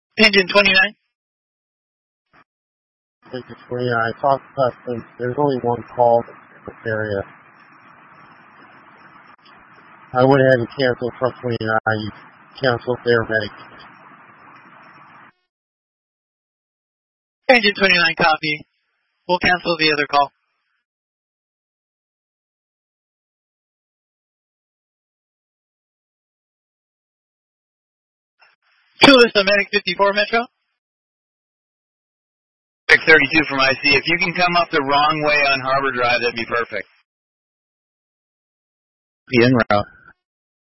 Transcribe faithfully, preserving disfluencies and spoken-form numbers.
Engine twenty-nine. Engine twenty-nine. Talk about since there's only one call in this area. I went ahead and canceled truck twenty-nine. You canceled their medic. Engine twenty-nine, copy. We'll cancel the other call. Tulsa Medic fifty-four Metro. six thirty-two from I C. If you can come up the wrong way on Harbor Drive, that'd be perfect. Be en route.